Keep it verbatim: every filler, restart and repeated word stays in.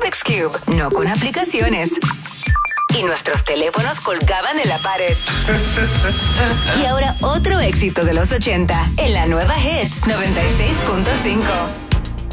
Rubik's Cube, no con aplicaciones. Y nuestros teléfonos colgaban en la pared. Y ahora otro éxito de los ochenta en la nueva Hits noventa y seis punto cinco.